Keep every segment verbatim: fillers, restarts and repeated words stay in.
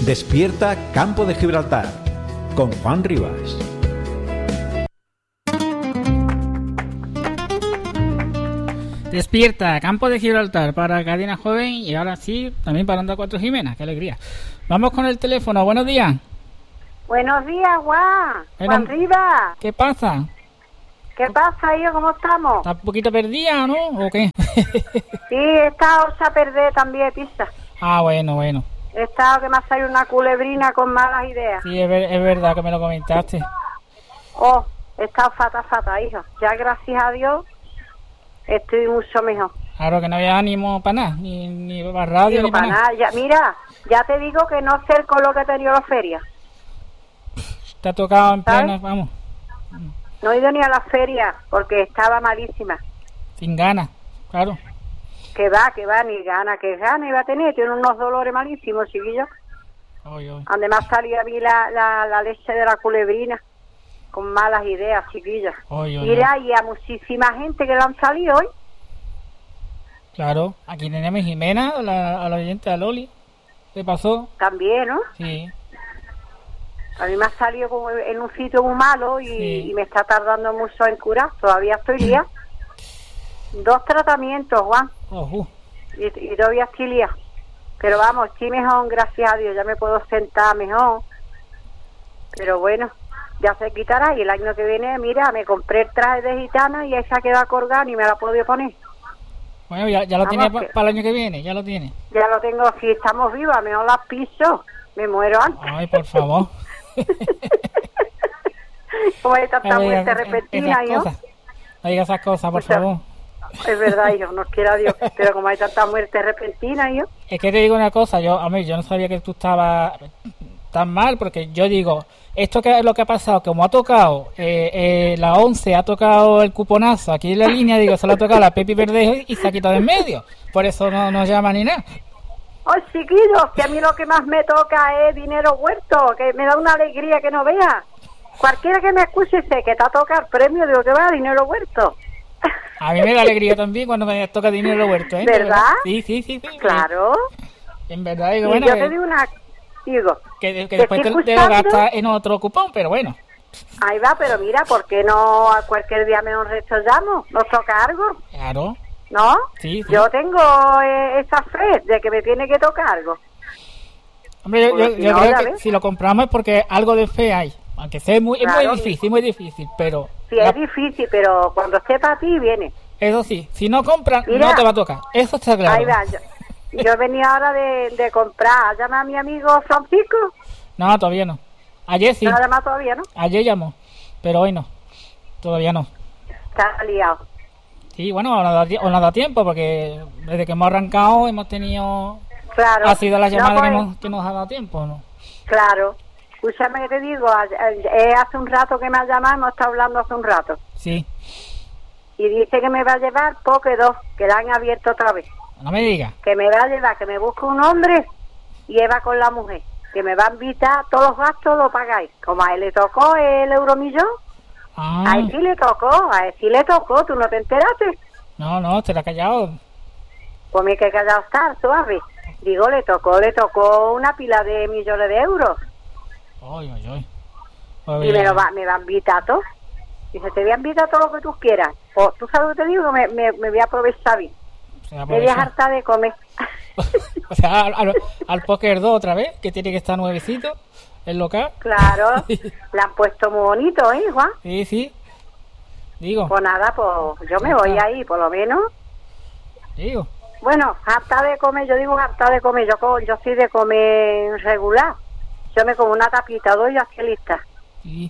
Despierta Campo de Gibraltar con Juan Rivas. Despierta Campo de Gibraltar para Cadena Joven y ahora sí, también para Onda Cuatro Jimena. ¡Qué alegría! Vamos con el teléfono. Buenos días. Buenos días, Juan. Bueno, Juan Rivas. ¿Qué pasa? ¿Qué pasa, hijo? ¿Cómo estamos? ¿Estás un poquito perdida, no? ¿O qué? Sí, he estado a perder también pizza. Ah, bueno, bueno. He estado que me ha salido una culebrina con malas ideas. Sí, es, ver, es verdad que me lo comentaste. Oh, he estado fata, fata, hijo. Ya gracias a Dios estoy mucho mejor. Claro que no había ánimo para nada, ni, ni para radio, Digo, ni para para nada. nada. Ya, mira, ya te digo que no sé con lo que he tenido la feria. Te ha tocado en ¿sabes? pleno, vamos, No he ido ni a la feria porque estaba malísima. sin ganas, claro. Que va, que va, ni gana, que gana iba a tener. Tiene unos dolores malísimos, chiquillos. Oy, oy. Además salió a mí la, la, la leche de la culebrina con malas ideas, chiquillos. Oy, oy, Mira, y a muchísima gente que le han salido hoy. Claro, aquí tenemos Jimena, a la, a la oyente, a Loli. ¿Qué pasó? También, ¿no? Sí. A mí me ha salido como en un sitio muy malo y, Sí. y me está tardando mucho en curar. Todavía estoy liada. Dos tratamientos, Juan. Ojo. Y, y todavía estoy liada. Pero vamos, estoy mejor, gracias a Dios. Ya me puedo sentar mejor. Pero bueno, ya se quitará. Y el año que viene, mira, me compré el traje de gitana y esa queda colgada y me la he podido poner. Bueno, ya, ya lo Vamos, tiene pa- que- para el año que viene, ya lo tiene. Ya lo tengo, si estamos vivas, mejor las piso. Me muero antes. Ay, por favor. Como hay tanta No digas muerte repentina, esas yo. cosas. No digas esas cosas, por Escucha. favor. Es verdad, hijo, no quiera Dios. Pero como hay tanta muerte repentina, yo. Es que te digo una cosa, yo, a mí, yo no sabía que tú estabas tan mal, porque yo digo, esto que es lo que ha pasado, como ha tocado, eh, eh, la once ha tocado el cuponazo aquí en la línea, digo, se lo ha tocado la Pepi Verdejo y se ha quitado en medio. Por eso no nos llama ni nada. Ay, chiquillos, que a mí lo que más me toca es dinero huerto, que me da una alegría que no vea. Cualquiera que me escuche sé que te ha tocado el premio, digo que va, dinero huerto. A mí me da alegría también cuando me toca dinero huerto, ¿eh? ¿Verdad? Sí, sí, sí. sí. Claro. En verdad, digo, Y bueno, yo que, te digo una... Digo, que, que que después te, estoy te lo escuchando- gastas en otro cupón, pero bueno. ahí va, pero mira, ¿por qué no a cualquier día me nos rechazamos? ¿Nos toca algo? Claro. ¿No? Sí, sí. Yo tengo eh, esa fe de que me tiene que tocar algo. Hombre, yo, Porque yo, si yo no, creo ya que ves. si lo compramos es porque algo de fe hay. Aunque sea muy, es Claro. muy difícil, muy difícil, pero... Sí, la- es difícil, pero cuando esté para ti, viene. Eso sí, si no compras, Mira. no te va a tocar. Eso está claro. Ahí va. Yo, yo venía ahora de, de comprar. ¿Llama a mi amigo Francisco? No, todavía no. Ayer sí, No lo llama todavía, ¿no? ayer llamó, pero hoy no. Todavía no. Está liado. Sí, bueno, o no da, tie- o no da tiempo, porque desde que hemos arrancado hemos tenido... Claro. Ha sido la No, llamada que, pues, hemos, que nos ha dado tiempo, ¿no? Claro. Escúchame que te digo, a- a- eh, hace un rato que me ha llamado, hemos estado hablando hace un rato. Sí. Y dice que me va a llevar Poké dos, que la han abierto otra vez. No me digas. Que me va a llevar, que me busque un hombre y Eva con la mujer. Que me va a invitar, todos los gastos lo pagáis. Como a él le tocó el euromillón, Ah, a él sí le tocó, a él sí le tocó, ¿tú no te enteraste? no, no, te la he callado. Pues me que callado estar, suave. Digo, le tocó, le tocó una pila de millones de euros. Ay, ay, ay. Pues Y me, bien. lo va, me va a invitar todo. Dice, te voy a invitar todo lo que tú quieras. O tú sabes lo que te digo, me, me, me voy a aprovechar bien. Se Me voy a aprovecha. hartar de comer. O sea, al, al, al Póker dos otra vez, que tiene que estar nuevecito, el local. Claro, le han puesto muy bonito, ¿eh, Juan? Sí, sí. Digo, Pues nada, pues yo me Ya voy está. ahí, por lo menos. digo. Bueno, harta de comer, yo digo harta de comer, yo co- yo soy de comer regular. Yo me como una tapita, doy y así lista. Sí.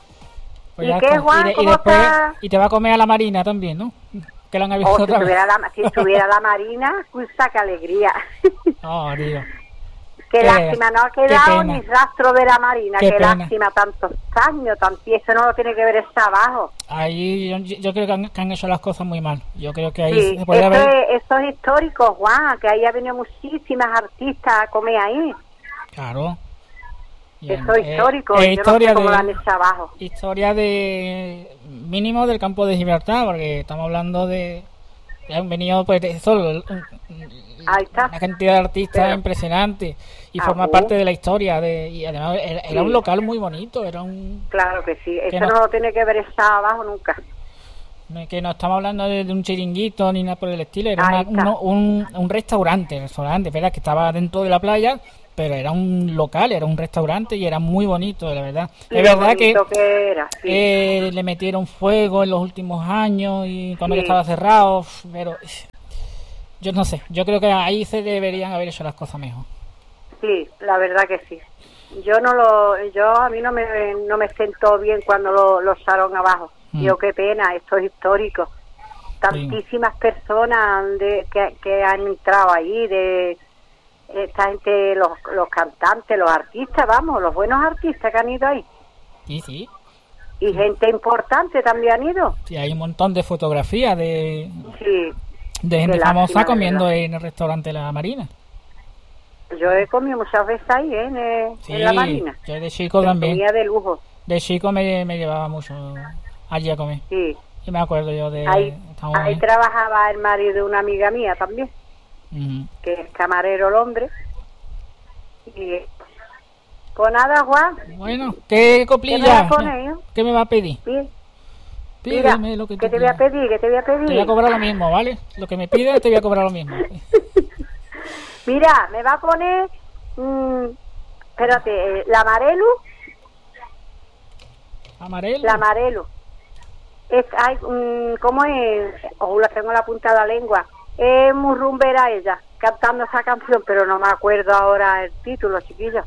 ¿Y ya qué, está. Juan? de- ¿Cómo después, está? y te va a comer a la Marina también, ¿no? Que la han abierto O si otra vez. estuviera, la, si estuviera la Marina, pues saca alegría. Oh, digo. Qué Qué- lástima, no ha qué quedado pena. ni rastro de la Marina. Qué Qué, pena. lástima, tantos años, tan eso no lo tiene que ver ese abajo. Ahí yo, yo creo que han, que han hecho las cosas muy mal. Yo creo que ahí Sí, se puede eso, haber... es, eso es histórico, Juan, que ahí ha venido muchísimas artistas a comer ahí. Claro. Y, Eso es eh, histórico, eh, yo no historia sé cómo de- lo han hecho abajo. Historia de mínimo del campo de Gibraltar, porque estamos hablando de han venido pues eso, un- Ahí está. una cantidad de artistas Pero- impresionante y Ah, forma uh. parte de la historia de, y además era, era Sí. un local muy bonito, era un Claro que sí. Eso no- no lo tiene que ver esa abajo nunca. que no estamos hablando de, de un chiringuito ni nada por el estilo, era Ahí una- está. uno- un, un restaurante, restaurante, verdad que estaba dentro de la playa, pero era un local, era un restaurante y era muy bonito, la verdad. Y Es lo verdad que bonito que era, sí. eh, le metieron fuego en los últimos años y cuando Sí. ya estaba cerrado, pero yo no sé, yo creo que ahí se deberían haber hecho las cosas mejor. Sí, la verdad que sí. Yo no lo, yo a mí no me, no me sentó bien cuando lo, lo echaron abajo. Mm. Digo, qué pena, esto es histórico. Tantísimas personas de, que, que han entrado ahí, de esta gente, los, los cantantes, los artistas, vamos, los buenos artistas que han ido ahí. Sí, sí, Y gente importante también han ido. sí, hay un montón de fotografías de, Sí, de gente Qué famosa lástima, de comiendo verdad. en el restaurante La Marina. yo he comido muchas veces ahí, ¿eh? en, eh, Sí, en la Marina. yo de chico también, Comida de lujo, de chico me, me llevaba mucho allí a comer. sí. Y me acuerdo yo de... Ahí, estábamos ahí bien. trabajaba el marido de una amiga mía también, Ujú. que es camarero el hombre. Y pues nada, Juan, Bueno, ¿qué coplilla? ¿Qué me vas a poner, hijo? ¿Qué me va a pedir? pi- mira, Pídeme lo que ¿qué tú te voy a quieras. pedir? ¿Qué te voy a Te voy a pedir? cobrar lo mismo, ¿vale? Lo que me pides te voy a cobrar lo mismo. Mira, me va a poner, mm, espérate, eh, la Marelu, Amarelo. la Marelu. Es, hay, mm, ¿cómo es? Oh, la tengo en la punta de la lengua. Es muy rumbera ella, cantando esa canción, pero no me acuerdo ahora el título, chiquillo.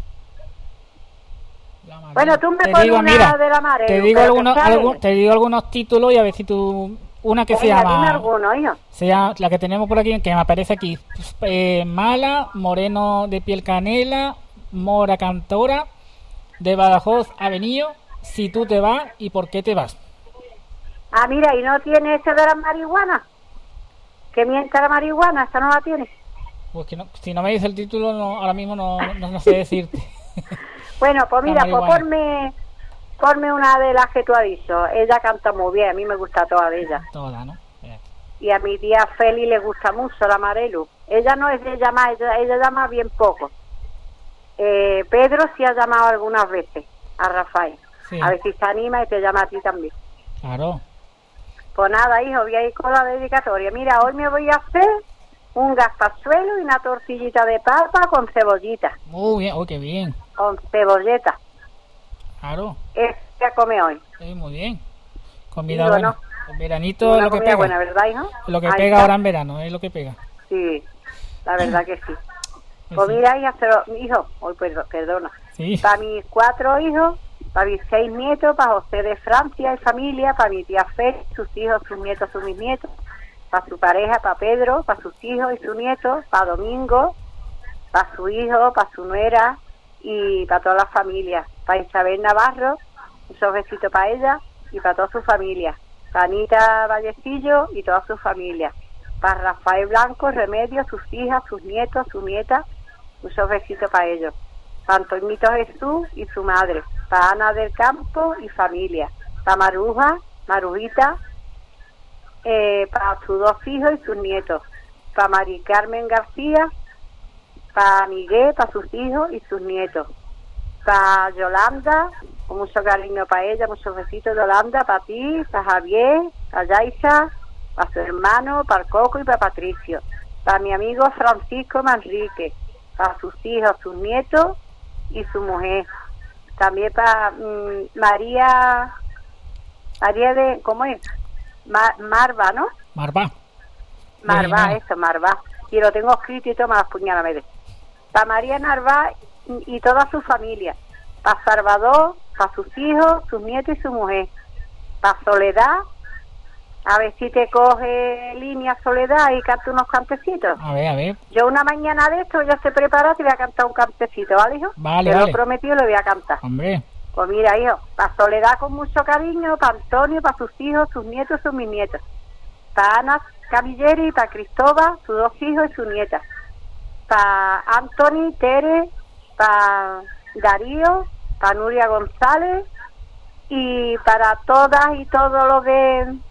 La Amarelo. Bueno, tú me Te pones digo, una mira, de la Marelu. te digo pero que algunos, sea algu- de- te digo algunos títulos y a ver si tú... Una que se Venga, dime llama... alguno, hijo. Se llama, la que tenemos por aquí, que me aparece aquí, eh, Mala, Moreno de piel canela, Mora cantora, de Badajoz ha venido, Si tú te vas y por qué te vas. Ah, mira, ¿y no tiene ese de la marihuana? ¿Que mienta la marihuana? ¿Esa no la tiene? Pues que no, si no me dice el título, no, ahora mismo no, no, no sé decirte. Bueno, pues La mira, pues marihuana. ponme, ponme una de las que tú has dicho. Ella canta muy bien, a mí me gusta toda de ella. Toda, ¿no? Espérate. Y a mi tía Feli le gusta mucho la Marelu. Ella no es de llamar, ella, ella llama bien poco. Eh, Pedro sí ha llamado algunas veces a Rafael. Sí. A ver si se anima y te llama a ti también. Claro. Pues nada, hijo, voy a ir con la dedicatoria. Mira, hoy me voy a hacer un gazpachuelo y una tortillita de papa con cebollita. Muy bien, oh, qué bien. Con cebolleta. Claro. Es que come hoy. Sí, muy bien. Comida Digo, buena. no. El veranito es Una lo que comida pega. buena, ¿verdad, hijo? Lo que Ahí pega está. ahora en verano, es lo que pega. Sí, la verdad que sí. Pues Pues sí. mira, hija, pero, hijo, hoy perdona. Sí. Para mis cuatro hijos, para mis seis nietos, para José de Francia y familia, para mi tía Fe, sus hijos, sus nietos, sus mis nietos, para su pareja, para Pedro, para sus hijos y sus nietos, para Domingo, para su hijo, para su nuera y para toda la familia, para Isabel Navarro, muchos besitos para ella y para toda su familia, para Anita Vallecillo y toda su familia, para Rafael Blanco, Remedios, sus hijas, sus nietos, su nieta, muchos besitos para ellos. Para Antonito Jesús y su madre, para Ana del Campo y familia, para Maruja, Marujita, eh, para sus dos hijos y sus nietos, para Mari Carmen García, para Miguel, para sus hijos y sus nietos, para Yolanda, con mucho cariño para ella, muchos besitos Yolanda, para ti, para Javier, para Yaisa, para su hermano, para el Coco y para Patricio, para mi amigo Francisco Manrique, para sus hijos, sus nietos y su mujer, también para mm, María, María de, ¿cómo es? Ma- Marva, ¿no? Marva. Marva, Bien, eso, Marva. Y lo tengo escrito y toma las puñalas, me de. Para María Narva y toda su familia. Para Salvador, para sus hijos, sus nietos y su mujer. Para Soledad, a ver si te coge línea Soledad y canta unos cantecitos. A ver, a ver. Yo una mañana de esto ya se prepara y voy a cantar un cantecito, ¿vale, hijo? Vale, Te vale. lo prometido y lo voy a cantar. Hombre. Pues mira, hijo, para Soledad con mucho cariño, para Antonio, para sus hijos, sus nietos, sus mis nietos. Para Ana Camilleri, para Cristóbal, sus dos hijos y su nieta. Para Anthony, Tere, para Darío, para Nuria González y para todas y todos los de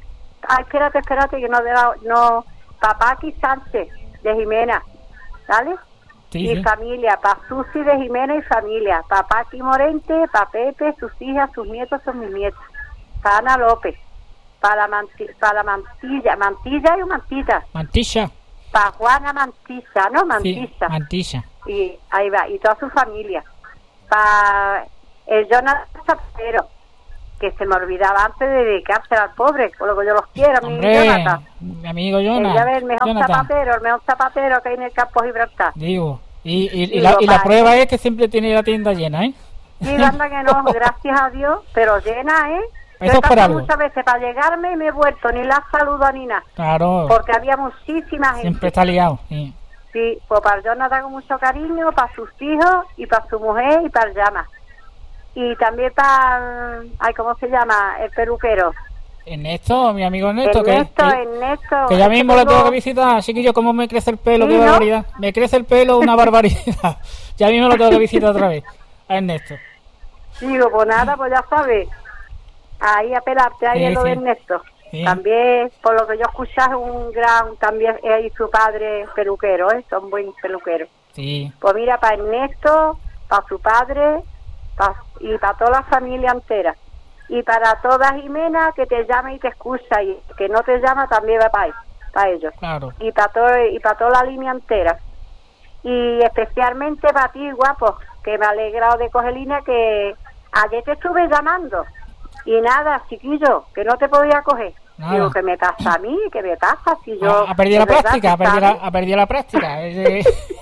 Ah, espérate, espérate, que no... De la, no Papá Sánchez, de Jimena, ¿vale? Sí, y sí. familia, para Susi de Jimena y familia, papá aquí Morente, para Pepe, sus hijas, sus nietos, son mis nietos, para Ana López, para Manti, para Mantilla, Mantilla y Mantita, Mantilla. para Juana Mantilla, ¿no? Mantilla. Sí, Mantilla. Y ahí va, y toda su familia, para el Jonathan Zapatero, que se me olvidaba antes de dedicarse al pobre, por lo que yo los quiero, mi Hombre, Jonathan. mi amigo El, Jonathan. ya ves, el mejor Jonathan. zapatero, el mejor zapatero que hay en el campo de Gibraltar. Digo, y, y, y, Digo, la, y la vale. prueba es que siempre tiene la tienda llena, ¿eh? Sí, anda que no, gracias a Dios, pero llena, ¿eh? Yo Eso he es por pasado algo. muchas veces para llegarme y me he vuelto, ni la saludo ni nada, Claro, porque había muchísima gente. siempre está liado. Sí. Sí, pues para el Jonathan con mucho cariño, para sus hijos y para su mujer y para el Llama. Y también para, ay, ¿cómo se llama? El peluquero. Ernesto, mi amigo Ernesto, Ernesto, que, que, Ernesto. que ya es que mismo lo tengo- tengo que visitar. Chiquillo, cómo me crece el pelo, Sí, qué ¿no? barbaridad. Me crece el pelo, una barbaridad. Ya mismo lo tengo que visitar otra vez. A Ernesto. Digo, pues nada, pues ya sabes. Ahí a pelarte, ahí Sí, en lo sí. de Ernesto. Sí. También, por lo que yo escuché, es un gran, también es ahí su padre peluquero, ¿eh? Son buen peluqueros. Sí, Pues mira, para Ernesto, para su padre, pa- y para toda la familia entera. Y para toda Jimena que te llama y te excusa, y que no te llama también va para, para ellos. claro. Y para todo, y para toda la línea entera. Y especialmente para ti, guapo, que me ha alegrado de Cogelina, que ayer te estuve llamando. Y nada, chiquillo, que no te podía coger. Nada. Digo, ¿qué me pasa a mí? ¿Qué me pasa? Si yo... Ha, ha perdido la de verdad, práctica, ha tú perdido la, sabes. ha perdido la práctica. Eh,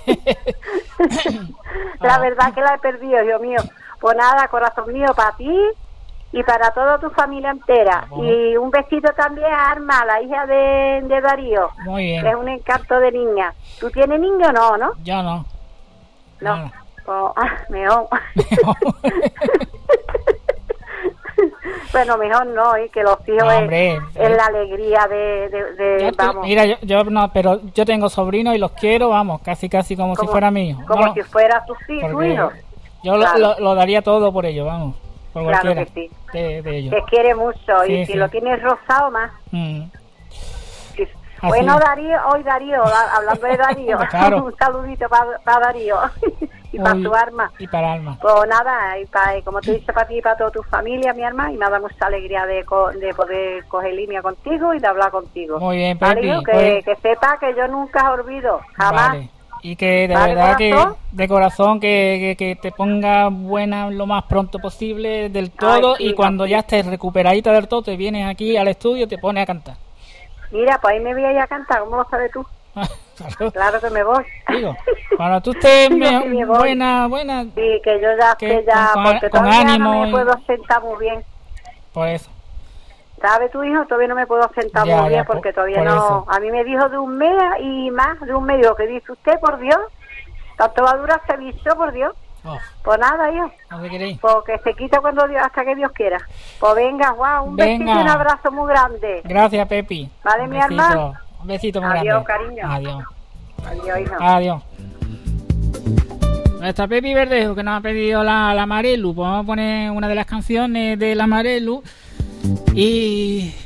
La Ah. verdad que la he perdido, Dios mío. Pues nada, corazón mío, para ti y para toda tu familia entera. Bueno. Y un besito también a Arma, la hija de, de Darío, Muy que es bien. un encanto de niña. ¿Tú tienes niño o no, no? Yo no. No. Nada. Pues, ah, mejor. Bueno, mejor no, y que los hijos No, es, hombre, es eh. la alegría de, de, de- Yo te- vamos, mira, yo, yo no, pero yo tengo sobrinos y los quiero, vamos, casi casi como, si fuera mío. como No, si fuera tu, sí, tu porque hijo. yo lo- Claro. lo, lo daría todo por ellos, vamos, por Claro cualquiera que sí. de, de ellos. Te quiere mucho, Sí, y si sí. lo tienes rosado más. Mm. Sí. Así Bueno, es. Darío, hoy Darío, da- hablando de Darío, Claro. un saludito para Darío y para Uy, su arma. Y para Alma. Pues nada, y pa- y como te he dicho, para ti y para toda tu familia, mi arma, y me da mucha alegría de, co- de poder coger línea contigo y de hablar contigo. Muy bien, Vale, Pepi, hijo, que, pues- que sepa que yo nunca olvido, jamás. Vale. Y que de Vale, verdad corazón. que de corazón que, que, que te ponga buena lo más pronto posible del todo. sí, Y cuando sí. ya estés recuperadita del todo, te vienes aquí al estudio y te pones a cantar. Mira, pues ahí me voy a ir a cantar, ¿cómo lo sabes tú? Claro. Claro que me voy. Digo, cuando tú estés Digo, me- sí, me voy. buena, buena, Sí, que yo ya Que sé ya, con- porque con todavía ánimo no me y- puedo sentar muy bien. pues eso. ¿Sabe tu hijo? Todavía no me puedo sentar Ya, muy bien ya, por- porque todavía por no... eso. A mí me dijo de un mes y más, de un mes. Digo, ¿qué dice usted, por Dios? ¿Tanto va a durar este bicho, por Dios? Oh, Pues nada, hijo. no sé qué queréis. Porque se quita cuando Dios, hasta que Dios quiera. Pues venga, guau, un Venga. besito y un abrazo muy grande. Gracias, Pepi. Vale, Un mi besito. alma. Un besito muy Adiós, grande. cariño. Adiós. Adiós, hijo. Adiós. Nuestra Pepi Verdejo que nos ha pedido la, la Marelu. Pues vamos a poner una de las canciones de la Marelu. Y.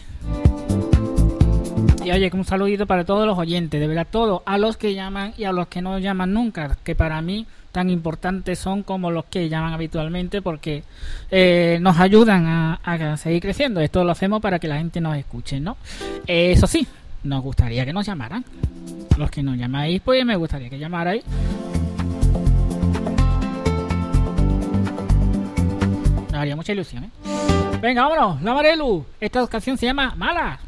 Y oye, un saludito para todos los oyentes, de verdad, todos, a los que llaman y a los que no llaman nunca, que para mí tan importantes son como los que llaman habitualmente, porque eh, nos ayudan a, a seguir creciendo. Esto lo hacemos para que la gente nos escuche, ¿no? Eh, eso sí, nos gustaría que nos llamaran. Los que nos llamáis, pues me gustaría que llamarais. Me haría mucha ilusión, ¿eh? Venga, vámonos, la Marelu. Esta canción se llama Mala.